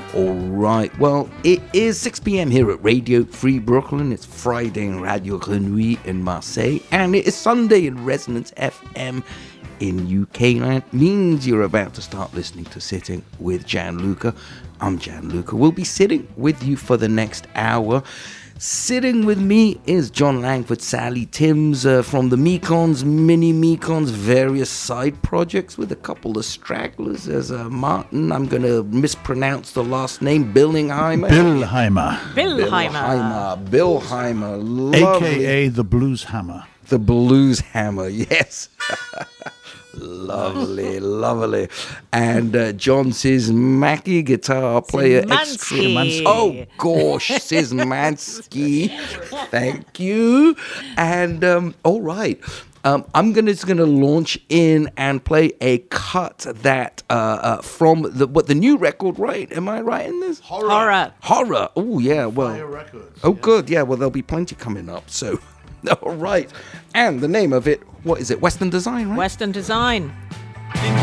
All right, well, it is 6 p.m. here at Radio Free Brooklyn. It's Friday in Radio Grenouille in Marseille, and it is Sunday in Resonance FM in UK land. Means you're about to start listening to Sitting with Gianluca. I'm Gianluca. We'll be sitting with you for the next hour. Sitting with me is John Langford, Sally Timms from the Mekons, Mini Mekons, various side projects with a couple of stragglers. There's Martin, I'm going to mispronounce the last name, Billheimer. Lovely. A.K.A. the Blues Hammer. The Blues Hammer, yes. Lovely. And John Szymanski, guitar player Szymanski. Oh gosh, Szymanski. Thank you. And all right. I'm just gonna launch in and play a cut that from the new record, right? Am I right in this? Horror. Oh yeah, well. Fire Records. Oh good, yeah. Well, there'll be plenty coming up. So. All right. And the name of it, what is it? Western Design, right? Western Design.